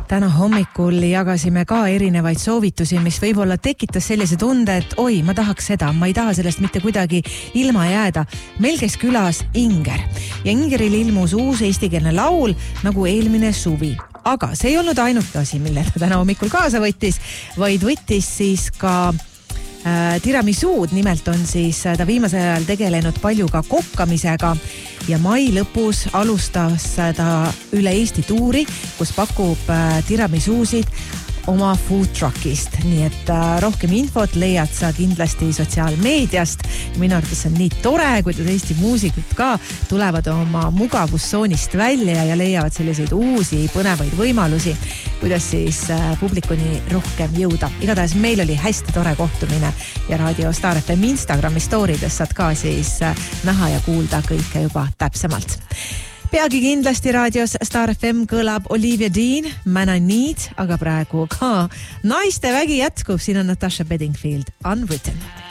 Täna hommikul jagasime ka erinevaid soovitusi, mis võib-olla tekitas sellise tunde, et oi, ma tahaks seda, ma ei taha sellest mitte kuidagi ilma jääda. Meil käis külas Inger ja Ingeril ilmus uus eestikeelne laul nagu eelmine suvi. Aga see ei olnud ainuke asi, mille ta täna hommikul kaasa võttis, vaid võttis siis ka tiramisuud. Nimelt on siis ta viimasel ajal tegelenud palju ka kokkamisega ja mai lõpus alustas ta üle Eesti tuuri, kus pakub tiramisuusid oma food truckist. Nii et rohkem infot leiad sa kindlasti sotsiaalmeediast. Minu arvates on nii tore, kuidas Eesti muusikud ka tulevad oma mugavustsoonist välja ja leiavad selliseid uusi põnevaid võimalusi, kuidas siis publikuni rohkem jõuda. Igatahes meil oli hästi tore kohtumine ja Radio Star FM Instagrami storydes saad ka siis näha ja kuulda kõike juba täpsemalt. Peagi kindlasti raadios Star FM kõlab Olivia Dean, Man I Need, aga praegu ka naiste vägi jätkub. Siin on Natasha Bedingfield, Unwritten.